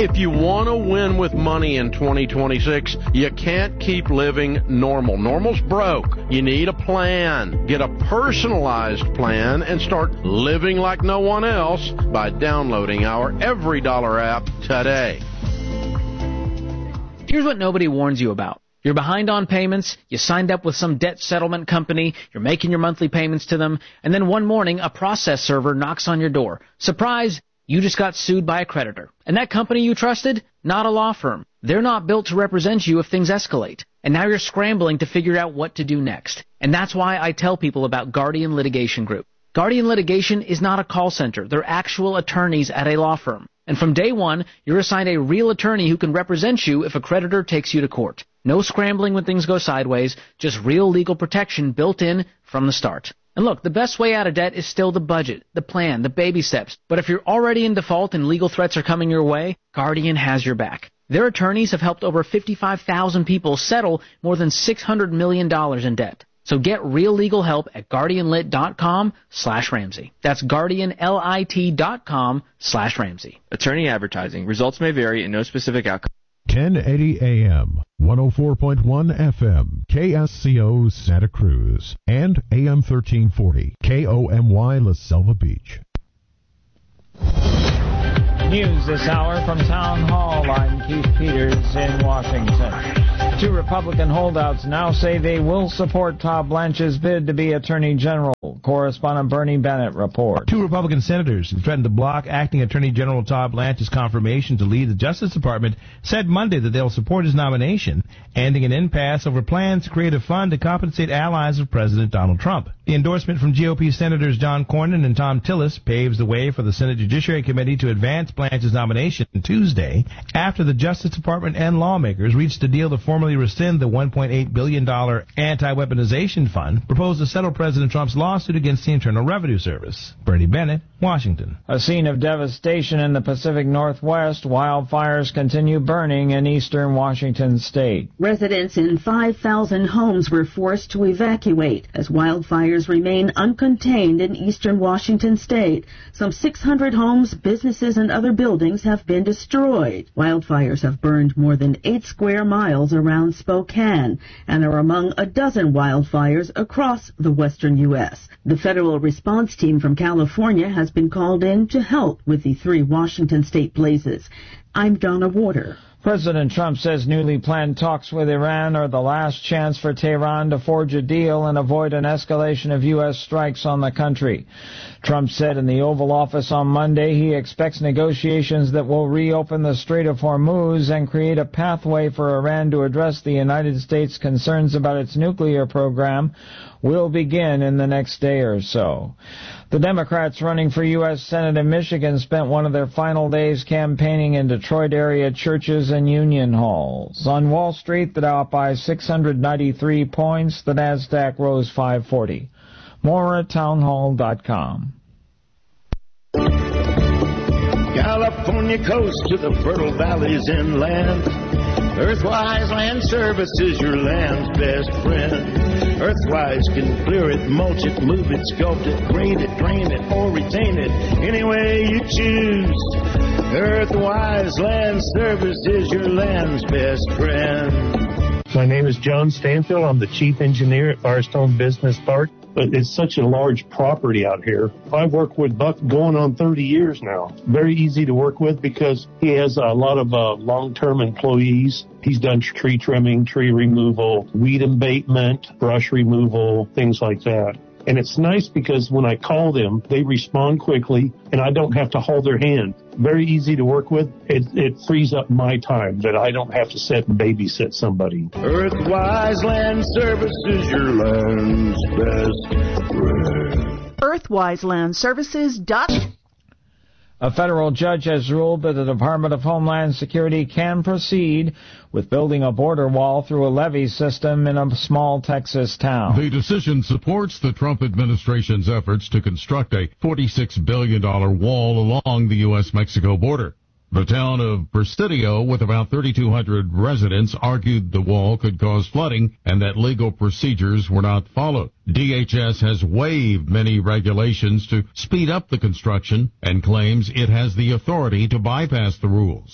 If you want to win with money in 2026, you can't keep living normal. Normal's broke. You need a plan. Get a personalized plan and start living like no one else by downloading our Every Dollar app today. Here's what nobody warns you about. You're behind on payments, you signed up with some debt settlement company, you're making your monthly payments to them, and then one morning a process server knocks on your door. Surprise! You just got sued by a creditor. And that company you trusted? Not a law firm. They're not built to represent you if things escalate. And now you're scrambling to figure out what to do next. And that's why I tell people about Guardian Litigation Group. Guardian Litigation is not a call center. They're actual attorneys at a law firm. And from day one, you're assigned a real attorney who can represent you if a creditor takes you to court. No scrambling when things go sideways, just real legal protection built in from the start. And look, the best way out of debt is still the budget, the plan, the baby steps. But if you're already in default and legal threats are coming your way, Guardian has your back. Their attorneys have helped over 55,000 people settle more than $600 million in debt. So get real legal help at GuardianLit.com/Ramsey. That's GuardianLit.com/Ramsey. Attorney advertising. Results may vary and no specific outcome. 1080 AM, 104.1 FM, KSCO Santa Cruz, and AM 1340, KOMY La Selva Beach. News this hour from Town Hall. I'm Keith Peters in Washington. Two Republican holdouts now say they will support Todd Blanche's bid to be Attorney General. Correspondent Bernie Bennett reports. Two Republican senators who threatened to block acting Attorney General Todd Blanche's confirmation to lead the Justice Department said Monday that they'll support his nomination, ending an impasse over plans to create a fund to compensate allies of President Donald Trump. The endorsement from GOP Senators John Cornyn and Tom Tillis paves the way for the Senate Judiciary Committee to advance Blanche's nomination Tuesday after the Justice Department and lawmakers reached a deal to formally rescind the $1.8 billion anti-weaponization fund proposed to settle President Trump's lawsuit against the Internal Revenue Service. Bernie Bennett, Washington. A scene of devastation in the Pacific Northwest. Wildfires continue burning in eastern Washington state. Residents in 5,000 homes were forced to evacuate as wildfires remain uncontained in eastern Washington state. Some 600 homes, businesses, and other buildings have been destroyed. Wildfires have burned more than 8 square miles around Spokane and are among a dozen wildfires across the western U.S. The federal response team from California has been called in to help with the 3 Washington state blazes. I'm Donna Warder. President Trump says newly planned talks with Iran are the last chance for Tehran to forge a deal and avoid an escalation of U.S. strikes on the country. Trump said in the Oval Office on Monday he expects negotiations that will reopen the Strait of Hormuz and create a pathway for Iran to address the United States' concerns about its nuclear program will begin in the next day or so. The Democrats running for U.S. Senate in Michigan spent one of their final days campaigning in Detroit area churches and union halls. On Wall Street, the Dow up by 693 points. The Nasdaq rose 540. More at townhall.com. California coast to the fertile valleys inland. Earthwise Land Services, your land's best friend. Earthwise can clear it, mulch it, move it, sculpt it, green it, drain it, or retain it, any way you choose. Earthwise Land Services, your land's best friend. My name is John Stanfield. I'm the chief engineer at Firestone Business Park. But it's such a large property out here. I've worked with Buck going on 30 years now. Very easy to work with because he has a lot of long-term employees. He's done tree trimming, tree removal, weed abatement, brush removal, things like that. And it's nice because when I call them, they respond quickly, and I don't have to hold their hand. Very easy to work with. It frees up my time that I don't have to sit and babysit somebody. Earthwise Land Services, your land's best friend. EarthwiseLandServices. A federal judge has ruled that the Department of Homeland Security can proceed with building a border wall through a levee system in a small Texas town. The decision supports the Trump administration's efforts to construct a $46 billion wall along the U.S.-Mexico border. The town of Presidio, with about 3,200 residents, argued the wall could cause flooding and that legal procedures were not followed. DHS has waived many regulations to speed up the construction and claims it has the authority to bypass the rules.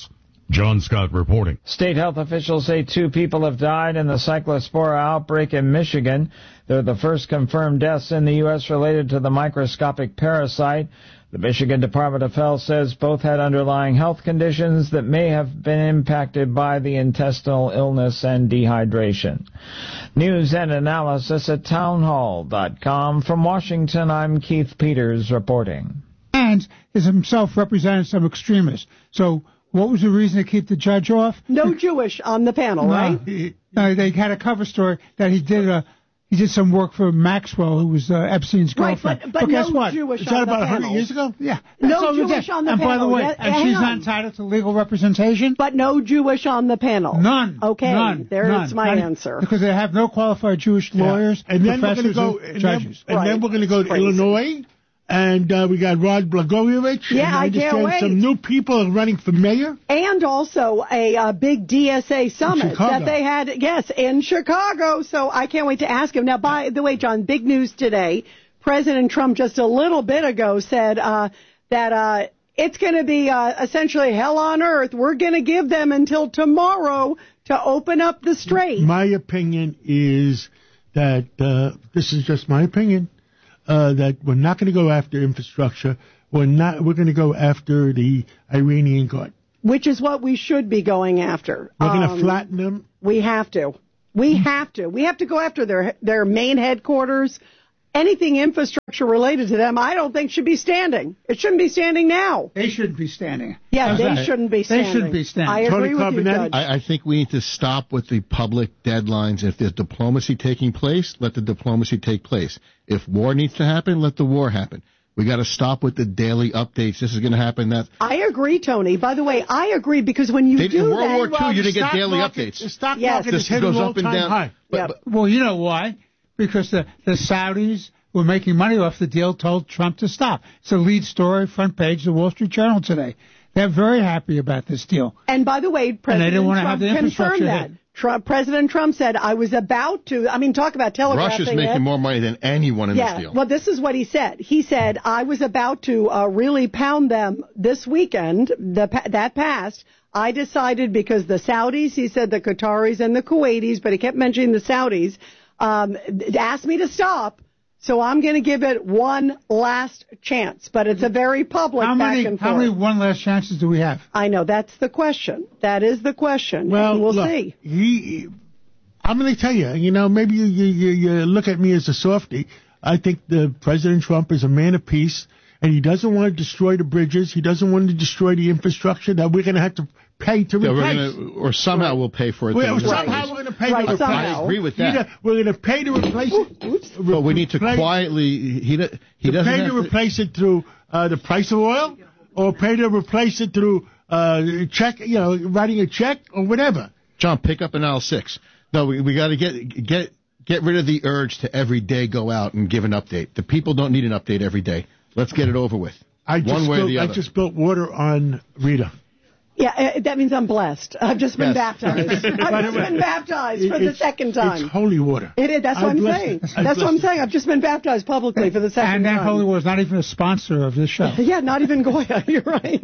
John Scott reporting. State health officials say 2 people have died in the Cyclospora outbreak in Michigan. They're the first confirmed deaths in the U.S. related to the microscopic parasite. The Michigan Department of Health says both had underlying health conditions that may have been impacted by the intestinal illness and dehydration. News and analysis at townhall.com. From Washington, I'm Keith Peters reporting. And is himself represented some extremists. So what was the reason to keep the judge off? No Jewish on the panel, right? No, they had a cover story that he did some work for Maxwell, who was Epstein's girlfriend. But guess no what? Jewish Is on that the about panel. 100 years ago? Yeah. No Jewish on the panel. And by the way, and she's not entitled to legal representation? But no Jewish on the panel. None. Okay, None. there's my answer. Because they have no qualified Jewish lawyers, and then professors, we're and judges. And then we're going to go to Illinois. And we got Rod Blagojevich. Yeah, and I can't wait. Some new people are running for mayor. And also a big DSA summit that they had, in Chicago. So I can't wait to ask him. Now, by the way, John, big news today. President Trump just a little bit ago said that it's going to be essentially hell on earth. We're going to give them until tomorrow to open up the strait. My opinion is that, this is just my opinion, that we're not going to go after infrastructure. We're going to go after the Iranian guard. Which is what we should be going after. We're going to flatten them. We have to. We have to. We have to go after their main headquarters. Anything infrastructure related to them, I don't think should be standing. It shouldn't be standing now. They shouldn't be standing. Yeah, they shouldn't be standing. They shouldn't be standing. I agree with you, Judge. I think we need to stop with the public deadlines. If there's diplomacy taking place, let the diplomacy take place. If war needs to happen, let the war happen. We got to stop with the daily updates. This is going to happen. That I agree, Tony. By the way, I agree because when you do World War II, you didn't get daily updates. The stock market is hitting an all-time high. Well, you know why? Because the Saudis were making money off the deal, told Trump to stop. It's a lead story, front page of the Wall Street Journal today. They're very happy about this deal. And by the way, President Trump confirmed that. President Trump said, I was about to, talk about telegraphing Russia's making more money than anyone in this deal. Well, this is what he said. He said, I was about to really pound them this weekend, that passed. I decided because the Saudis, he said the Qataris and the Kuwaitis, but he kept mentioning the Saudis, asked me to stop. So I'm going to give it one last chance, but it's a very public back and forth. How many one last chances do we have? I know, that's the question. That is the question. Well, we'll look, see. I'm going to tell you, maybe you look at me as a softie. I think the President Trump is a man of peace, and he doesn't want to destroy the bridges. He doesn't want to destroy the infrastructure that we're going to have to pay to replace. Or somehow we'll pay for it. Somehow we're going to pay to replace it. I agree with that. We're going to pay to replace it. But we need to quietly. He doesn't pay to replace it through the price of oil, or pay to replace it through writing a check or whatever. John, pick up an aisle 6. No, we got to get rid of the urge to every day go out and give an update. The people don't need an update every day. Let's get it over with. One way or the other. I just built water on Rita. Yeah, that means I'm blessed. I've just been baptized. I've just been baptized for the second time. It's holy water. It is. That's what I'm saying. That's what I'm saying. I've just been baptized publicly for the second time. And that holy water is not even a sponsor of this show. Yeah, not even Goya. You're right.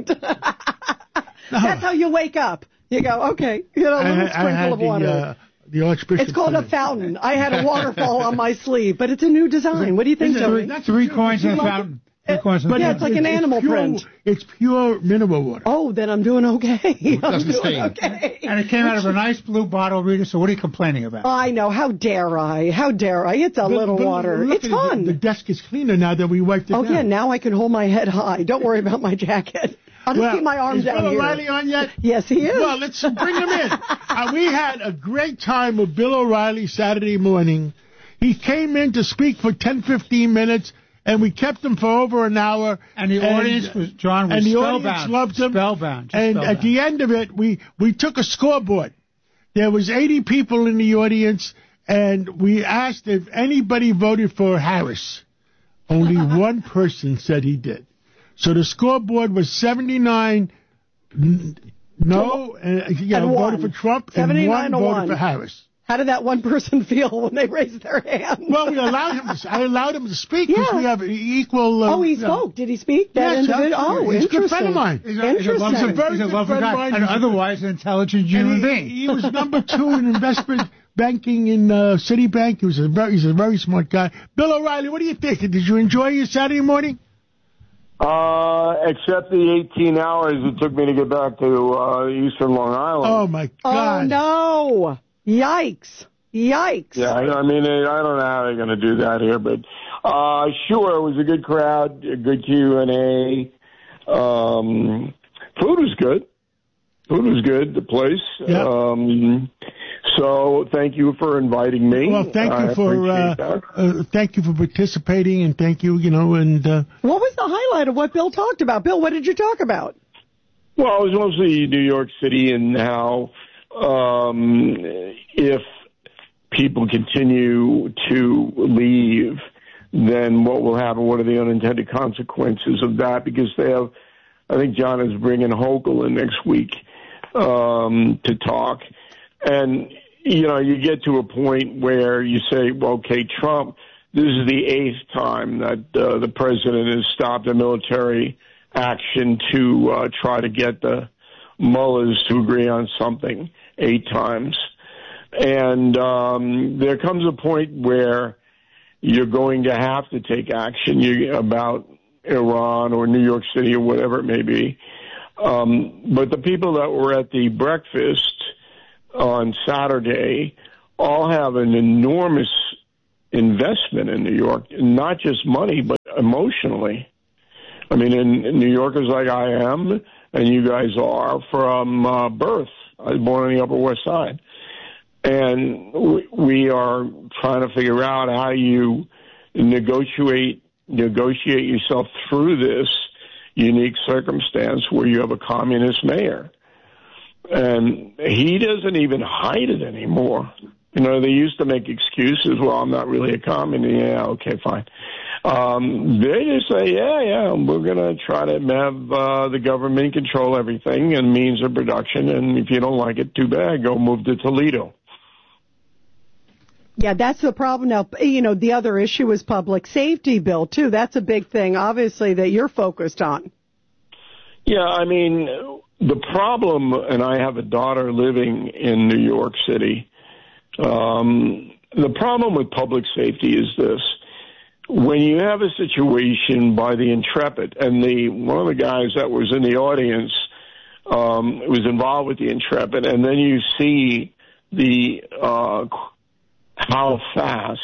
That's how you wake up. You go, okay, a little sprinkle of water. The Archbishop. It's called a fountain. I had a waterfall on my sleeve, but it's a new design. What do you think, Tony? 3 coins in a fountain. It's like an animal print. It's pure mineral water. Oh, then I'm doing okay. Doesn't stain. Okay. And it came out of a nice blue bottle, Rita, so what are you complaining about? I know. How dare I? How dare I? It's a little water. It's fun. The desk is cleaner now that we wiped it down. Oh, yeah, now I can hold my head high. Don't worry about my jacket. I'll just keep my arms down here. Is Bill O'Reilly on yet? Yes, he is. Well, let's bring him in. We had a great time with Bill O'Reilly Saturday morning. He came in to speak for 10, 15 minutes, and we kept him for over an hour. And the audience was spellbound. And the audience loved him. Spellbound. At the end of it, we took a scoreboard. There was 80 people in the audience, and we asked if anybody voted for Harris. Only one person said he did. So the scoreboard was 79 voted for Trump, and 1 voted for Harris. How did that one person feel when they raised their hand? Well, I allowed him to speak because we have equal... he spoke. Did he speak? That individual? He's a good friend of mine. He's a very good friend of mine. And otherwise an intelligent human being. He was number 2 in investment banking in Citibank. He's a very smart guy. Bill O'Reilly, what do you think? Did you enjoy your Saturday morning? Except the 18 hours it took me to get back to Eastern Long Island. Oh, my God. Oh, no. Yikes. Yeah, I mean, I don't know how they're going to do that here, but sure, it was a good crowd, a good Q&A. Food was good. The place. Yep. So thank you for inviting me. Well, thank you for participating, and thank you, and... What was the highlight of what Bill talked about? Bill, what did you talk about? Well, it was mostly New York City and how if people continue to leave, then what will happen? What are the unintended consequences of that? Because they have, I think John is bringing Hochul in next week to talk. And, you get to a point where you say, well, okay, Trump, this is the 8th time that the president has stopped a military action to try to get the mullahs to agree on something 8 times. And there comes a point where you're going to have to take action about Iran or New York City or whatever it may be. But the people that were at the breakfast on Saturday all have an enormous investment in New York, not just money, but emotionally. I mean, in New Yorkers like I am, and you guys are, from birth. I was born on the Upper West Side. And we are trying to figure out how you negotiate yourself through this unique circumstance where you have a communist mayor. And he doesn't even hide it anymore. They used to make excuses. Well, I'm not really a communist. Yeah, okay, fine. They just say, yeah, we're going to try to have the government control everything and means of production. And if you don't like it, too bad. Go move to Toledo. Yeah, that's the problem now. The other issue is public safety, Bill, too. That's a big thing, obviously, that you're focused on. Yeah, I mean, the problem, and I have a daughter living in New York City, the problem with public safety is this. When you have a situation by the Intrepid, and one of the guys that was in the audience was involved with the Intrepid, and then you see how fast,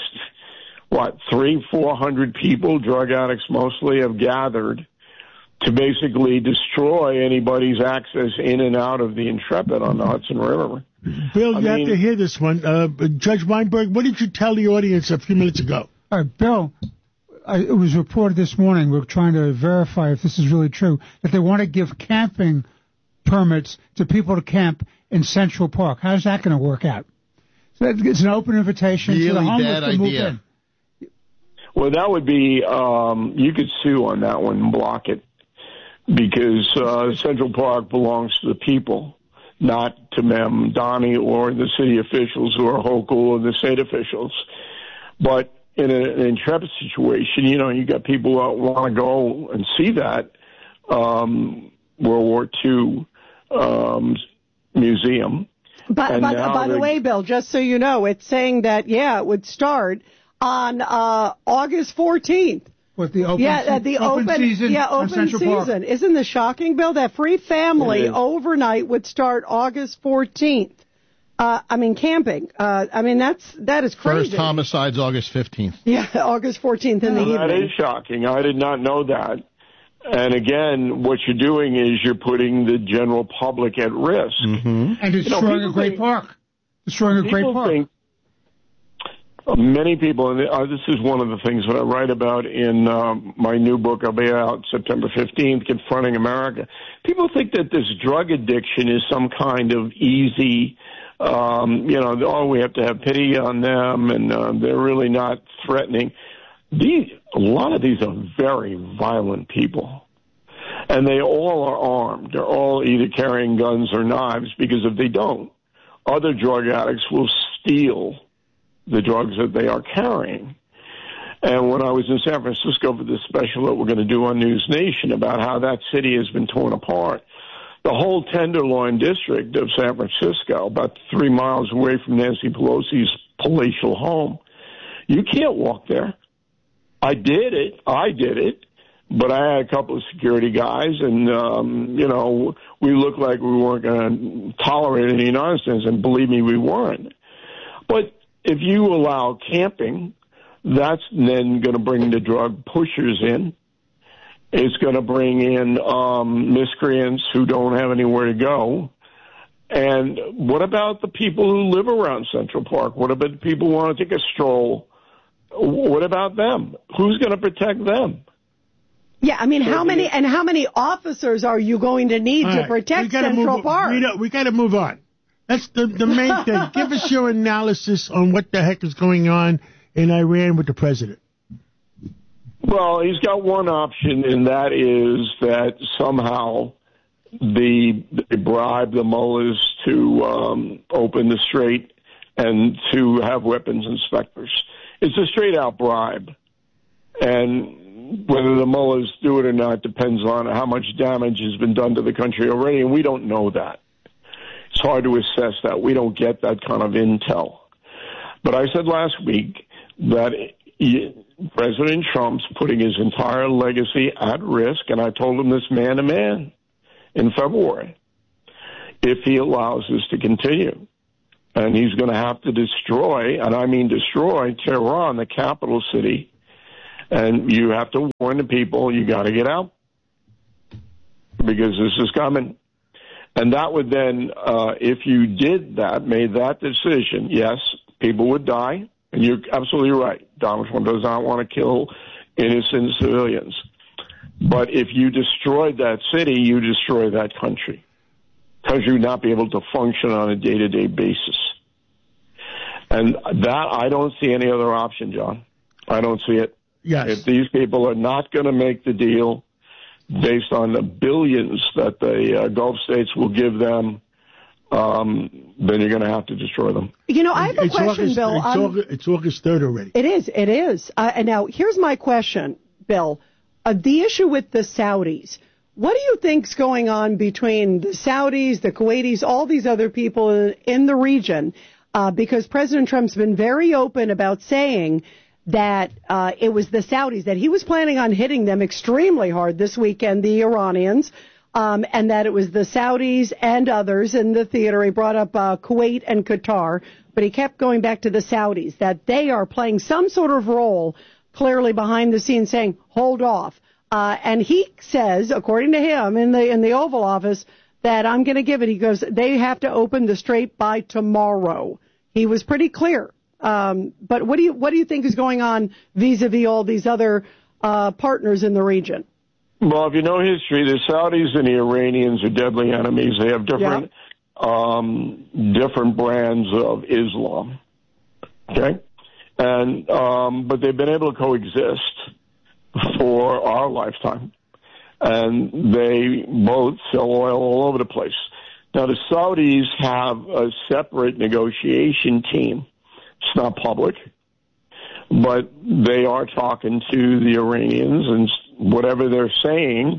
300-400 people, drug addicts mostly, have gathered to basically destroy anybody's access in and out of the Intrepid on the Hudson River. Bill, you have to hear this one. Judge Weinberg, what did you tell the audience a few minutes ago? All right, Bill, it was reported this morning, we're trying to verify if this is really true, that they want to give camping permits to people to camp in Central Park. How's that going to work out? So it's an open invitation to the homeless to move in. Well, that would be, you could sue on that one and block it, because Central Park belongs to the people, not to Donnie or the city officials who are Hochul or the state officials. But in an Intrepid situation, you got people that want to go and see that World War II museum. By the way, Bill, just so you know, it's saying that, it would start on August 14th. With the open season on Central Park. Isn't this shocking, Bill? That free family overnight would start August 14th. Camping. That is crazy. First homicide's August 15th. Yeah, August 14th in the evening. That is shocking. I did not know that. And again, what you're doing is you're putting the general public at risk. Mm-hmm. And destroying a great park. Many people, and this is one of the things that I write about in my new book, I'll be out September 15th, Confronting America. People think that this drug addiction is some kind of easy, we have to have pity on them, and they're really not threatening. A lot of these are very violent people, and they all are armed. They're all either carrying guns or knives, because if they don't, other drug addicts will steal the drugs that they are carrying. And when I was in San Francisco for this special that we're going to do on News Nation about how that city has been torn apart, the whole Tenderloin district of San Francisco, about 3 miles away from Nancy Pelosi's palatial home, you can't walk there. I did it, but I had a couple of security guys, and, we looked like we weren't going to tolerate any nonsense, and believe me, we weren't. But if you allow camping, that's then going to bring the drug pushers in. It's going to bring in miscreants who don't have anywhere to go. And what about the people who live around Central Park? What about the people who want to take a stroll? What about them? Who's going to protect them? Yeah, I mean, how many officers are you going to need to protect Central Park? We got to move on. That's the main thing. Give us your analysis on what the heck is going on in Iran with the president. Well, he's got one option, and that is that somehow they bribe the mullahs to open the strait and to have weapons inspectors. It's a straight-out bribe. And whether the mullahs do it or not depends on how much damage has been done to the country already, and we don't know that. It's hard to assess that. We don't get that kind of intel. But I said last week that President Trump's putting his entire legacy at risk, and I told him this man to man in February, if he allows this to continue. And he's going to have to destroy, and I mean destroy, Tehran, the capital city. And you have to warn the people, you got to get out, because this is coming. And that would then, if you did that, made that decision, yes, people would die. And you're absolutely right. Donald Trump does not want to kill innocent civilians. But if you destroyed that city, you destroy that country. Country would not be able to function on a day-to-day basis. And that, I don't see any other option, John. I don't see it. Yes. If these people are not going to make the deal based on the billions that the Gulf states will give them, then you're going to have to destroy them. I have a question, Bill. It's August 3rd already. It is. And now, here's my question, Bill. The issue with the Saudis. What do you think's going on between the Saudis, the Kuwaitis, all these other people in the region? Because President Trump's been very open about saying that it was the Saudis, that he was planning on hitting them extremely hard this weekend, the Iranians, and that it was the Saudis and others in the theater. He brought up Kuwait and Qatar, but he kept going back to the Saudis, that they are playing some sort of role clearly behind the scenes saying, hold off. And he says, according to him, in the Oval Office, that I'm going to give it. He goes, they have to open the strait by tomorrow. He was pretty clear. But what do you think is going on vis-a-vis all these other partners in the region? Well, if you know history, the Saudis and the Iranians are deadly enemies. They have different different brands of Islam. Okay, and but they've been able to coexist for our lifetime, and they both sell oil all over the place. Now, the Saudis have a separate negotiation team. It's not public, but they are talking to the Iranians, and whatever they're saying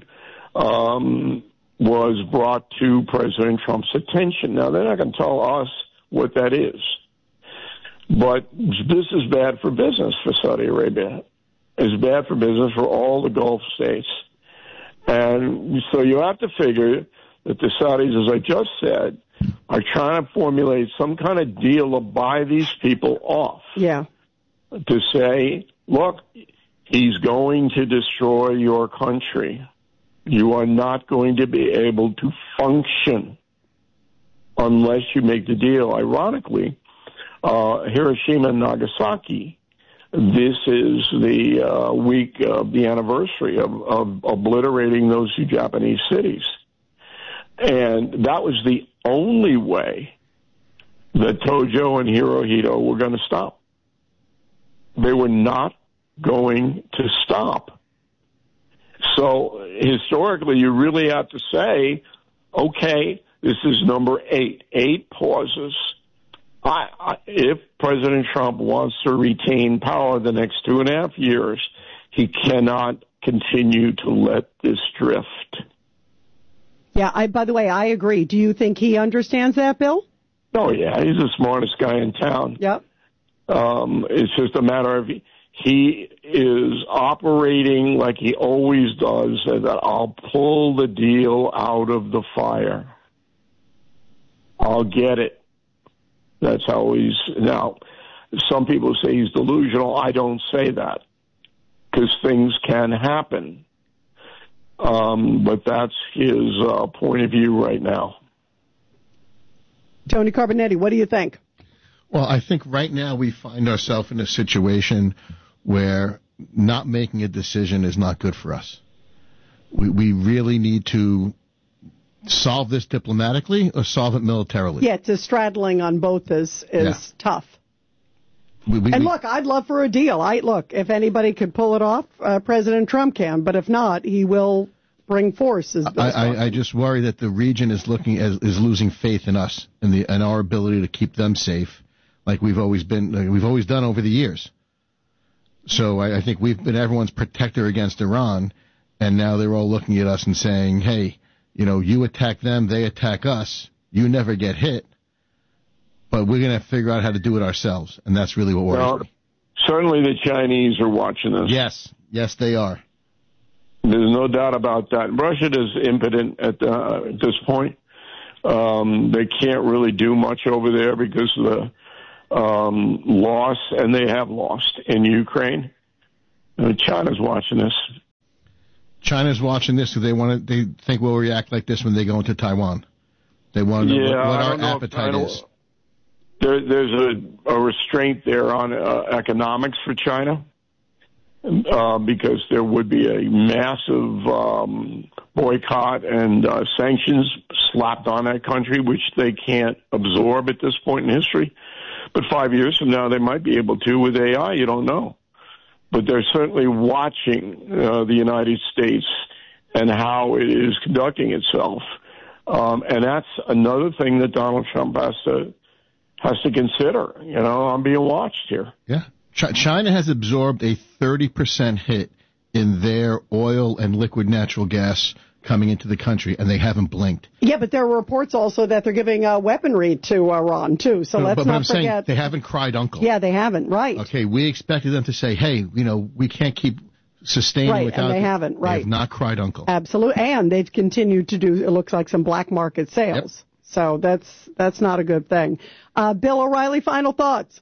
was brought to President Trump's attention. Now, they're not going to tell us what that is, but this is bad for business for Saudi Arabia. It's bad for business for all the Gulf states. And so you have to figure that the Saudis, as I just said, are trying to formulate some kind of deal to buy these people off. Yeah. To say, look, he's going to destroy your country. You are not going to be able to function unless you make the deal. Ironically, Hiroshima and Nagasaki, this is the week of the anniversary of obliterating those two Japanese cities. And that was the only way that Tojo and Hirohito were going to stop. They were not going to stop. So historically, you really have to say, okay, this is number 8. 8 pauses. If President Trump wants to retain power the next 2.5 years, he cannot continue to let this drift. Yeah, by the way, I agree. Do you think he understands that, Bill? Oh, yeah, he's the smartest guy in town. Yep. It's just a matter of he is operating like he always does, and that I'll pull the deal out of the fire. I'll get it. That's how he's... Now, some people say he's delusional. I don't say that, because things can happen. But that's his point of view right now. Tony Carbonetti, what do you think? Well, I think right now we find ourselves in a situation where not making a decision is not good for us. We really need to solve this diplomatically or solve it militarily. Yeah, to straddling on both is tough. Look, I'd love for a deal. Look, if anybody could pull it off, President Trump can. But if not, he will bring force. I just worry that the region is losing faith in us and our ability to keep them safe, like we've always done over the years. So I think we've been everyone's protector against Iran, and now they're all looking at us and saying, "Hey, you attack them, they attack us. You never get hit." But we're going to figure out how to do it ourselves, and that's really what worries me. Certainly the Chinese are watching this. Yes, they are. There's no doubt about that. Russia is impotent at this point. They can't really do much over there because of the loss, and they have lost in Ukraine. China's watching this. China's watching this because they think we'll react like this when they go into Taiwan. They want to know what our appetite is. There's a restraint there on economics for China because there would be a massive boycott and sanctions slapped on that country, which they can't absorb at this point in history. But 5 years from now, they might be able to with AI. You don't know. But they're certainly watching the United States and how it is conducting itself. And that's another thing that Donald Trump has to consider. I'm being watched here. Yeah. China has absorbed a 30% hit in their oil and liquid natural gas coming into the country, and they haven't blinked. Yeah, but there are reports also that they're giving weaponry to Iran, too. So let's not forget. Saying they haven't cried uncle. Yeah, they haven't, right. Okay, we expected them to say, hey, we can't keep sustaining without... Right, and they haven't, right. They have not cried uncle. Absolutely, and they've continued to do, it looks like, some black market sales. Yep. So that's not a good thing. Bill O'Reilly, final thoughts?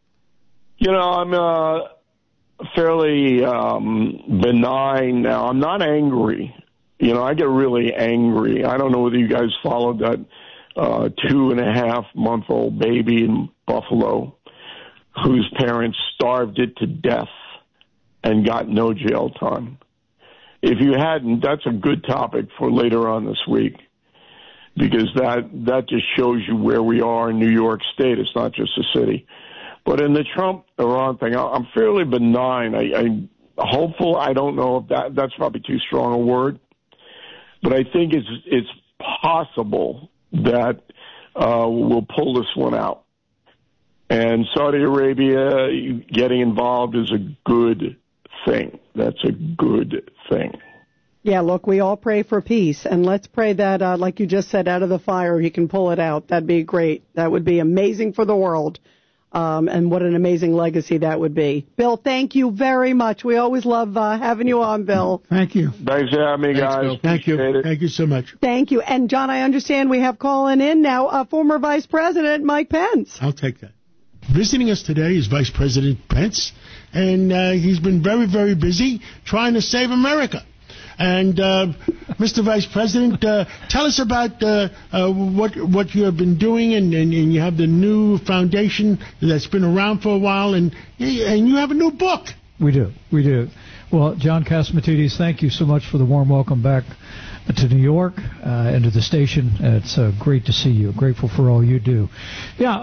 I'm fairly benign now. I'm not angry. I get really angry. I don't know whether you guys followed that 2.5-month-old baby in Buffalo whose parents starved it to death and got no jail time. If you hadn't, that's a good topic for later on this week, because that just shows you where we are in New York State. It's not just a city. But in the Trump-Iran thing, I'm fairly benign. I'm hopeful. I don't know if that's probably too strong a word. But I think it's possible that we'll pull this one out. And Saudi Arabia getting involved is a good thing. That's a good thing. Yeah, look, we all pray for peace. And let's pray that, like you just said, out of the fire, he can pull it out. That'd be great. That would be amazing for the world. And what an amazing legacy that would be. Bill, thank you very much. We always love having you on, Bill. Thank you. Thanks for having me, guys. Bill. Thank you. Thank you so much. Thank you. And, John, I understand we have calling in now former Vice President Mike Pence. I'll take that. Visiting us today is Vice President Pence, and he's been very, very busy trying to save America. And, Mr. Vice President, tell us about what you have been doing, and you have the new foundation that's been around for a while, and you have a new book. We do. Well, John Catsimatidis, thank you so much for the warm welcome back to New York and to the station. It's great to see you. Grateful for all you do. Yeah,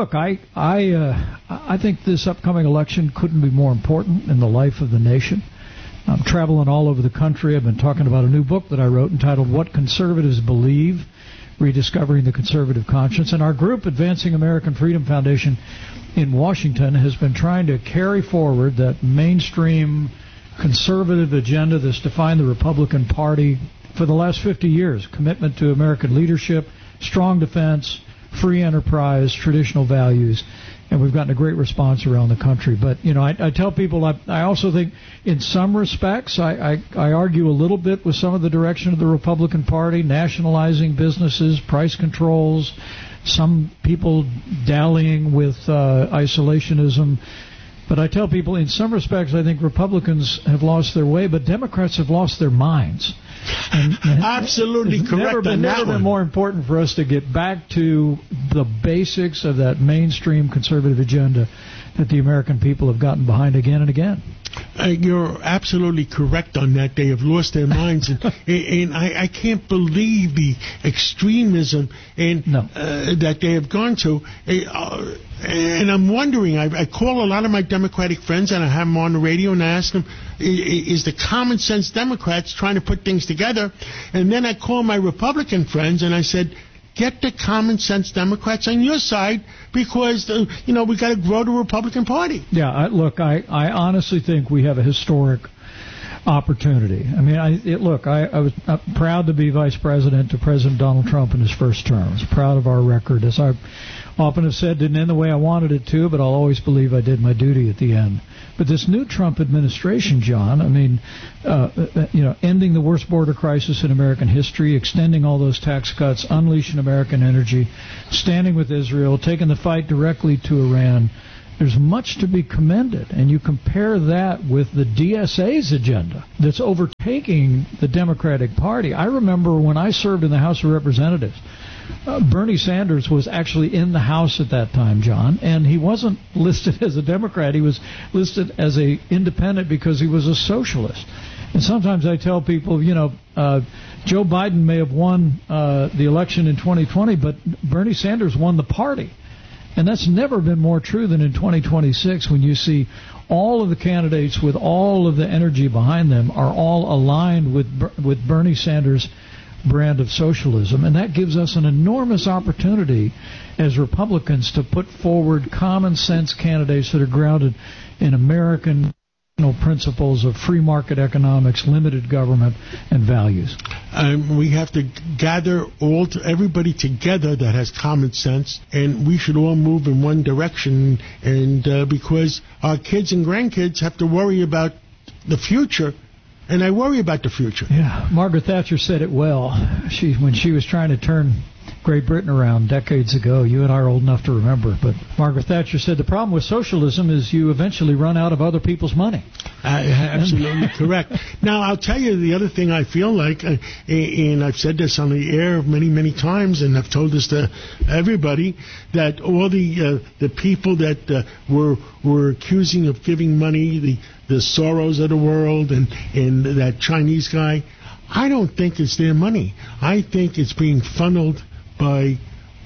I think this upcoming election couldn't be more important in the life of the nation. I'm traveling all over the country. I've been talking about a new book that I wrote entitled What Conservatives Believe, Rediscovering the Conservative Conscience. And our group, Advancing American Freedom Foundation in Washington, has been trying to carry forward that mainstream conservative agenda that's defined the Republican Party for the last 50 years. Commitment to American leadership, strong defense, free enterprise, traditional values. And we've gotten a great response around the country. But, I tell people, I also think in some respects, I argue a little bit with some of the direction of the Republican Party, nationalizing businesses, price controls, some people dallying with isolationism. But I tell people, in some respects, I think Republicans have lost their way, but Democrats have lost their minds. And absolutely correct. It's never been more important for us to get back to the basics of that mainstream conservative agenda that the American people have gotten behind again and again. You're absolutely correct on that. They have lost their minds, and I can't believe the extremism that they have gone to. And I'm wondering, I call a lot of my Democratic friends, and I have them on the radio, and I ask them, is the common sense Democrats trying to put things together? And then I call my Republican friends, and I said, get the common sense Democrats on your side, because we got to grow the Republican Party. Yeah, I honestly think we have a historic opportunity. I mean, I was proud to be vice president to President Donald Trump in his first term. I was proud of our record. As I often have said, didn't end the way I wanted it to, but I'll always believe I did my duty at the end. But this new Trump administration, John, I mean, ending the worst border crisis in American history, extending all those tax cuts, unleashing American energy, standing with Israel, taking the fight directly to Iran. There's much to be commended, and you compare that with the DSA's agenda that's overtaking the Democratic Party. I remember when I served in the House of Representatives, Bernie Sanders was actually in the House at that time, John, and he wasn't listed as a Democrat. He was listed as an independent because he was a socialist. And sometimes I tell people, Joe Biden may have won the election in 2020, but Bernie Sanders won the party. And that's never been more true than in 2026, when you see all of the candidates with all of the energy behind them are all aligned with Bernie Sanders' brand of socialism. And that gives us an enormous opportunity as Republicans to put forward common sense candidates that are grounded in American principles of free market economics, limited government, and values. We have to gather everybody together that has common sense, and we should all move in one direction. And because our kids and grandkids have to worry about the future, and I worry about the future. Yeah, Margaret Thatcher said it well. When she was trying to turn Great Britain around decades ago. You and I are old enough to remember. But Margaret Thatcher said the problem with socialism is you eventually run out of other people's money. Absolutely correct. Now, I'll tell you the other thing I feel like, and I've said this on the air many, many times, and I've told this to everybody, that all the people that were accusing of giving money, the Soros of the world and that Chinese guy, I don't think it's their money. I think it's being funneled by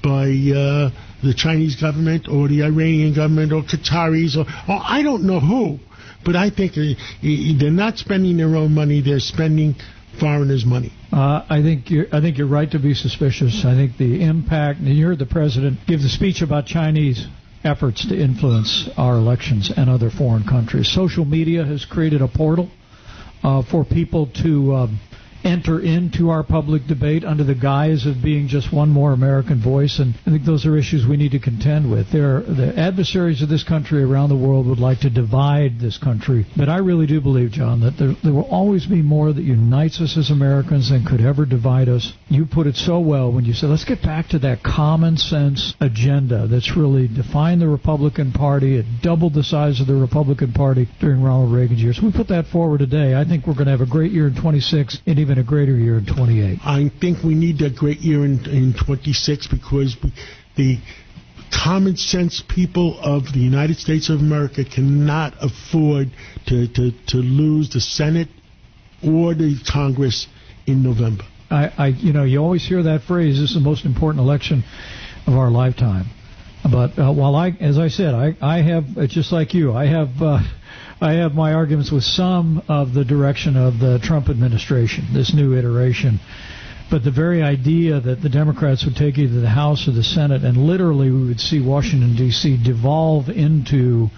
the Chinese government or the Iranian government or Qataris or I don't know who, but I think they're not spending their own money. They're spending foreigners' money. I think you're right to be suspicious. I think the impact, and you heard the president give the speech about Chinese efforts to influence our elections and other foreign countries. Social media has created a portal for people to enter into our public debate under the guise of being just one more American voice, and I think those are issues we need to contend with. The adversaries of this country around the world would like to divide this country, but I really do believe, John, that there will always be more that unites us as Americans than could ever divide us. You put it so well when you said, let's get back to that common sense agenda that's really defined the Republican Party. It doubled the size of the Republican Party during Ronald Reagan's years. We put that forward today. I think we're going to have a great year in 26 and even a greater year in 28. I think we need a great year in 26 because the common sense people of the United States of America cannot afford to lose the Senate or the Congress in November. You always hear that phrase, this is the most important election of our lifetime. But as I said, I have, just like you, I have my arguments with some of the direction of the Trump administration, this new iteration. But the very idea that the Democrats would take either the House or the Senate, and literally we would see Washington, D.C. devolve into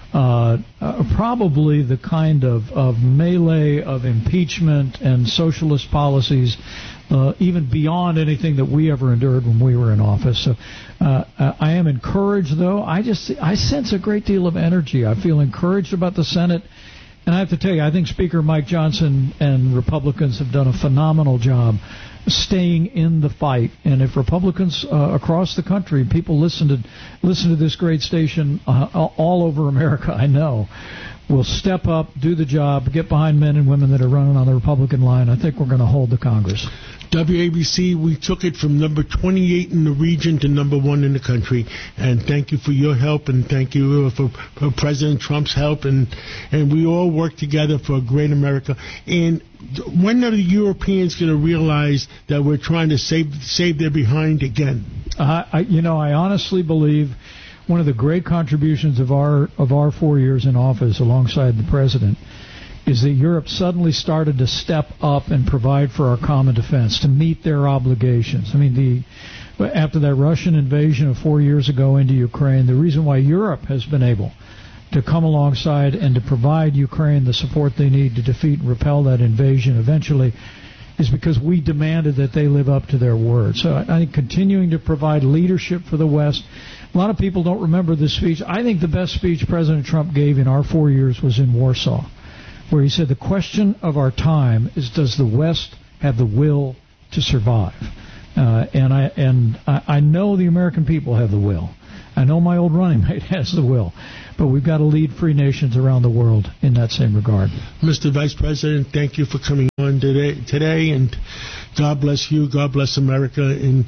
probably the kind of melee of impeachment and socialist policies, even beyond anything that we ever endured when we were in office. So I am encouraged, though. I sense a great deal of energy. I feel encouraged about the Senate. And I have to tell you, I think Speaker Mike Johnson and Republicans have done a phenomenal job staying in the fight. And if Republicans across the country, people listen to this great station all over America, I know, will step up, do the job, get behind men and women that are running on the Republican line, I think we're going to hold the Congress. WABC, we took it from number 28 in the region to number 1 in the country. And thank you for your help, and thank you for President Trump's help. And we all work together for a great America. And when are the Europeans going to realize that we're trying to save their behind again? I honestly believe one of the great contributions of our 4 years in office alongside the president is that Europe suddenly started to step up and provide for our common defense, to meet their obligations. I mean, after that Russian invasion of 4 years ago into Ukraine, the reason why Europe has been able to come alongside and to provide Ukraine the support they need to defeat and repel that invasion eventually is because we demanded that they live up to their word. So I think continuing to provide leadership for the West. A lot of people don't remember this speech. I think the best speech President Trump gave in our 4 years was in Warsaw, where he said the question of our time is, does the West have the will to survive? And I know the American people have the will. I know my old running mate has the will. But we've got to lead free nations around the world in that same regard. Mr. Vice President, thank you for coming on today, and God bless you, God bless America. In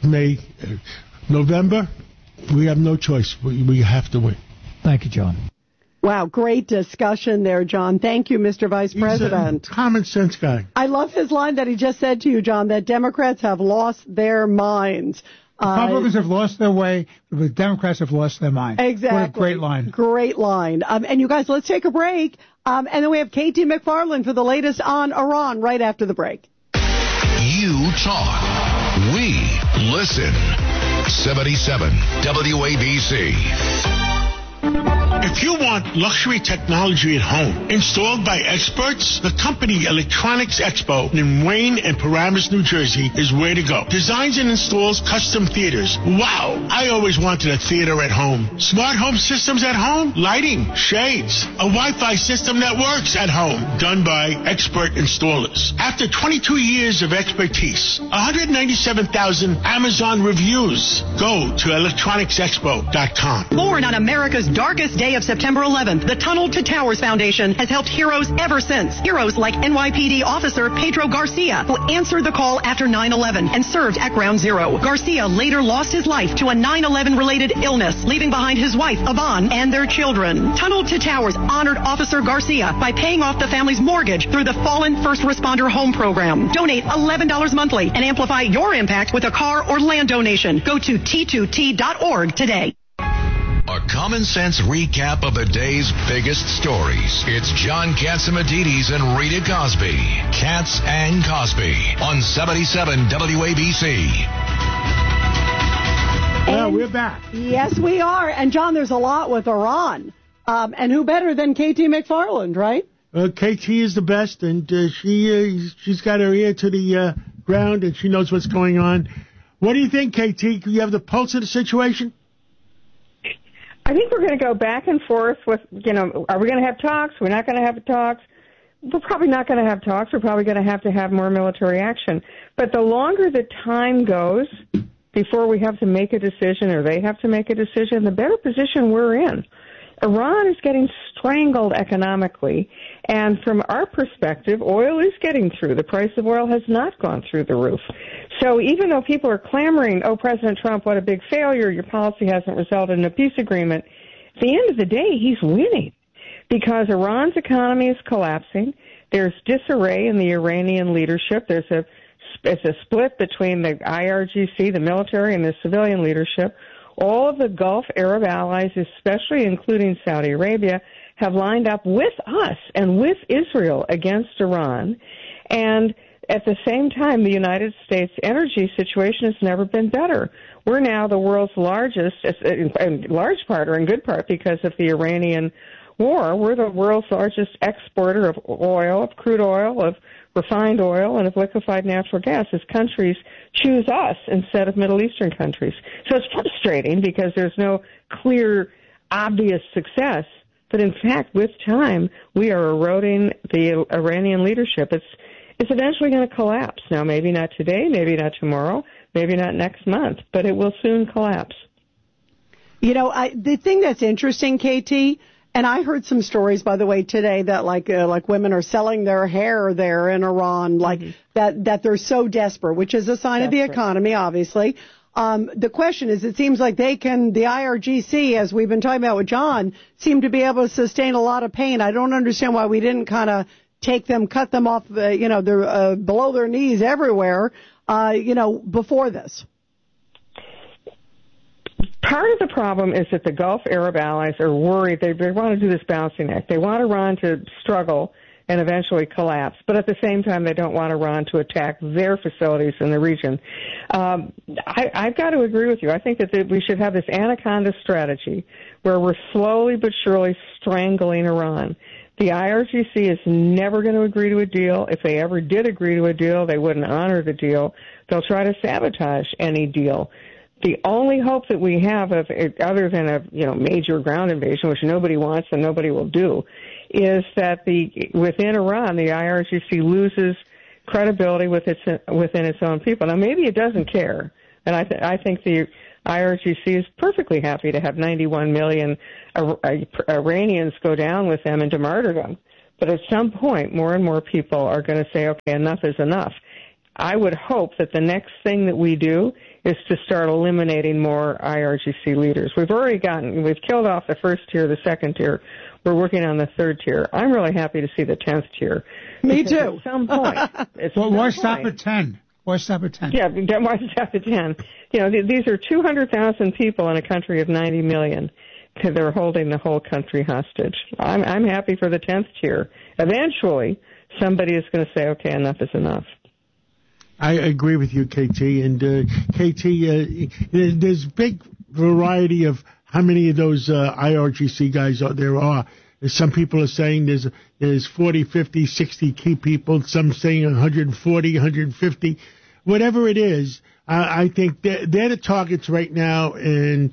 November, we have no choice. We have to win. Thank you, John. Wow, great discussion there, John. Thank you, Mr. Vice President. He's a common sense guy. I love his line that he just said to you, John, that Democrats have lost their minds. Republicans have lost their way, the Democrats have lost their mind. Exactly. What a great line. Great line. And you guys, let's take a break. And then we have K.T. McFarland for the latest on Iran right after the break. You talk. We listen. 77 WABC. If you want luxury technology at home installed by experts, the company Electronics Expo in Wayne and Paramus, New Jersey is where to go. Designs and installs custom theaters. Wow! I always wanted a theater at home. Smart home systems at home, lighting, shades, a Wi-Fi system that works at home. Done by expert installers. After 22 years of expertise, 197,000 Amazon reviews. Go to electronicsexpo.com. Born on America's darkest day of September 11th, the Tunnel to Towers Foundation has helped heroes ever since. Heroes like NYPD officer Pedro Garcia, who answered the call after 9/11 and served at Ground Zero. Garcia later lost his life to a 9/11-related illness, leaving behind his wife, Yvonne, and their children. Tunnel to Towers honored Officer Garcia by paying off the family's mortgage through the Fallen First Responder Home Program. Donate $11 monthly and amplify your impact with a car or land donation. Go to T2T.org today. A common sense recap of the day's biggest stories. It's John Catsimatidis and Rita Cosby. Katz and Cosby on 77 WABC. Well, we're back. Yes, we are. And, John, there's a lot with Iran. And who better than K.T. McFarland, right? K.T. is the best, and she's got her ear to the ground, and she knows what's going on. What do you think, K.T.? You have the pulse of the situation? I think we're going to go back and forth with, are we going to have talks? We're not going to have talks. We're probably not going to have talks. We're probably going to have more military action. But the longer the time goes before we have to make a decision or they have to make a decision, the better position we're in. Iran is getting strangled economically, and from our perspective, oil is getting through. The price of oil has not gone through the roof. So even though people are clamoring, oh, President Trump, what a big failure, your policy hasn't resulted in a peace agreement, at the end of the day, he's winning because Iran's economy is collapsing. There's disarray in the Iranian leadership. There's a split between the IRGC, the military, and the civilian leadership. All of the Gulf Arab allies, especially including Saudi Arabia, have lined up with us and with Israel against Iran. And at the same time, the United States energy situation has never been better. We're now the world's largest, in large part or in good part because of the Iranian war. We're the world's largest exporter of oil, of crude oil, of refined oil, and of liquefied natural gas as countries choose us instead of Middle Eastern countries. So it's frustrating because there's no clear, obvious success. But in fact, with time, we are eroding the Iranian leadership. It's eventually going to collapse. Now, maybe not today, maybe not tomorrow, maybe not next month, but it will soon collapse. You know, the thing that's interesting, KT, and I heard some stories, by the way, today that like women are selling their hair there in Iran, like that they're so desperate, which is a sign of the economy, obviously. The question is, it seems like the IRGC, as we've been talking about with John, seem to be able to sustain a lot of pain. I don't understand why we didn't kind of cut them off, they're below their knees everywhere, before this. Part of the problem is that the Gulf Arab allies are worried. They want to do this balancing act. They want Iran to struggle and eventually collapse, but at the same time, they don't want Iran to attack their facilities in the region. I've got to agree with you. I think that we should have this anaconda strategy where we're slowly but surely strangling Iran. The IRGC is never going to agree to a deal. If they ever did agree to a deal, they wouldn't honor the deal. They'll try to sabotage any deal. The only hope that we have, other than a major ground invasion, which nobody wants and nobody will do, is that within Iran, the IRGC loses credibility within its own people. Now, maybe it doesn't care, and I think the IRGC is perfectly happy to have 91 million Iranians go down with them into martyrdom. But at some point, more and more people are going to say, okay, enough is enough. I would hope that the next thing that we do is to start eliminating more IRGC leaders. We've killed off the first tier, the second tier. We're working on the third tier. I'm really happy to see the 10th tier. Me too. At some point. Why stop at 10? Why stop at 10? Yeah, why stop at 10? These are 200,000 people in a country of 90 million. They're holding the whole country hostage. I'm happy for the 10th tier. Eventually, somebody is going to say, okay, enough is enough. I agree with you, KT. And KT, there's big variety of how many of those IRGC guys there are. Some people are saying there's 40, 50, 60 key people. Some saying 140, 150. Whatever it is, I think they're the targets right now, and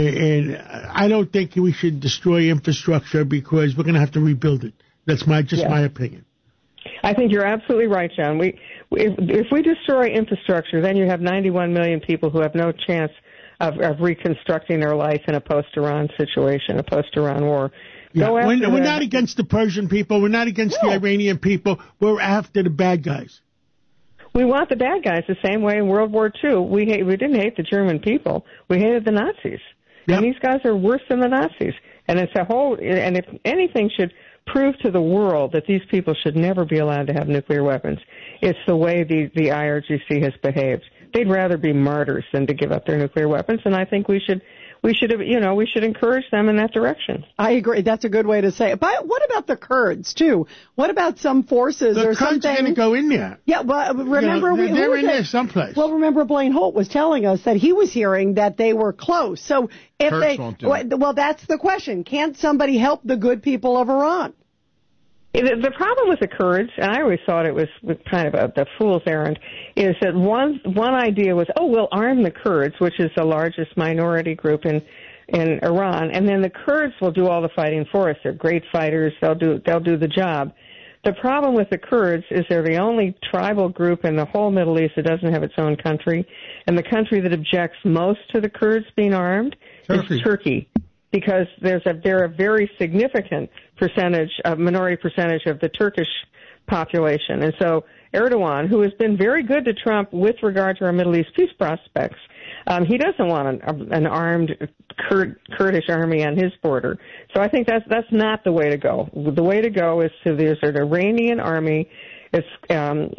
I don't think we should destroy infrastructure because we're going to have to rebuild it. That's my opinion. I think you're absolutely right, John. If we destroy infrastructure, then you have 91 million people who have no chance of reconstructing their life in a post-Iran situation, a post-Iran war. Yeah. We're not against the Persian people. We're not against the Iranian people. We're after the bad guys. We want the bad guys the same way in World War II. We didn't hate the German people. We hated the Nazis. Yep. And these guys are worse than the Nazis. And and if anything should prove to the world that these people should never be allowed to have nuclear weapons, it's the way the IRGC has behaved. They'd rather be martyrs than to give up their nuclear weapons, and I think we should encourage them in that direction. I agree. That's a good way to say it. But what about the Kurds too? What about some forces or something? The Kurds are going to go in there. Yeah, well, remember they're in there someplace. Well, remember Blaine Holt was telling us that he was hearing that they were close. So if Kurds won't do it. Well, that's the question. Can't somebody help the good people of Iran? The problem with the Kurds, and I always thought it was kind of a fool's errand, is that one idea was, we'll arm the Kurds, which is the largest minority group in Iran, and then the Kurds will do all the fighting for us. They're great fighters. They'll do the job. The problem with the Kurds is they're the only tribal group in the whole Middle East that doesn't have its own country, and the country that objects most to the Kurds being armed is Turkey. Because they're a very significant minority percentage of the Turkish population. And so Erdogan, who has been very good to Trump with regard to our Middle East peace prospects, he doesn't want an armed Kurdish army on his border. So I think that's not the way to go. The way to go is there's an Iranian army. It's called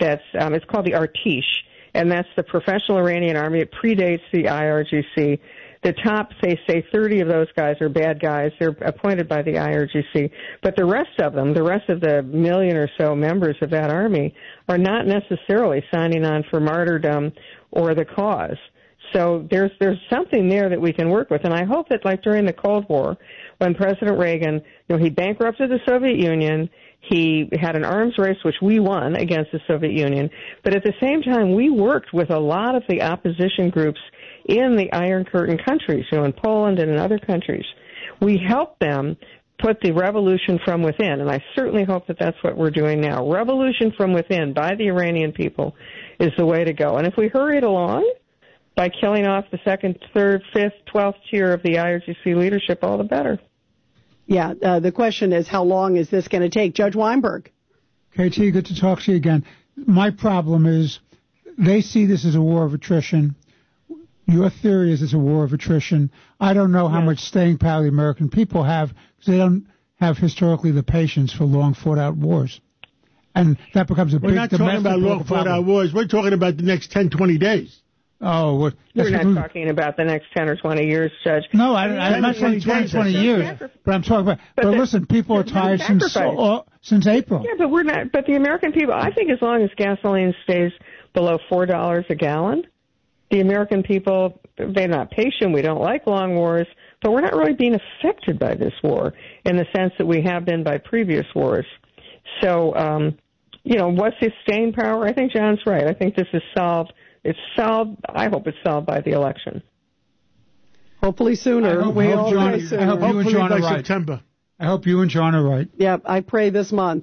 the Artish, and that's the professional Iranian army. It predates the IRGC. The top, say 30 of those guys are bad guys. They're appointed by the IRGC. But the rest of them, the rest of the million or so members of that army, are not necessarily signing on for martyrdom or the cause. So there's something there that we can work with. And I hope that, like during the Cold War, when President Reagan, he bankrupted the Soviet Union, he had an arms race, which we won against the Soviet Union. But at the same time, we worked with a lot of the opposition groups in the Iron Curtain countries, in Poland and in other countries. We helped them put the revolution from within, and I certainly hope that that's what we're doing now. Revolution from within by the Iranian people is the way to go. And if we hurry it along by killing off the second, third, fifth, 12th tier of the IRGC leadership, all the better. Yeah, the question is, how long is this going to take? Judge Weinberg. KT, good to talk to you again. My problem is they see this as a war of attrition. Your theory is it's a war of attrition. I don't know how much staying power the American people have because they don't have historically the patience for long fought-out wars. And that becomes a big domestic We're not talking about long fought-out wars. We're talking about the next 10, 20 days. Oh, we're not talking about the next 10 or 20 years, Judge. No, I'm not saying 20 years, but I'm talking about. But listen, people are tired since April. Yeah, but we're not. But the American people, I think, as long as gasoline stays below $4 a gallon, the American people, they're not patient. We don't like long wars, but we're not really being affected by this war in the sense that we have been by previous wars. So, what's the staying power? I think John's right. I think this is solved. It's solved. I hope it's solved by the election. Hopefully sooner. I hope you and John are right. September. I hope you and John are right. Yeah, I pray this month.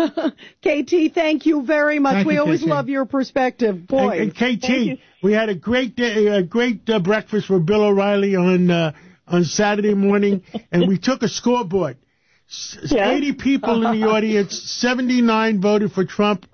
KT, thank you very much. We always love your perspective. Boy. And KT, we had a great breakfast with Bill O'Reilly on Saturday morning, and we took a scoreboard. 80 people in the audience, 79 voted for Trump,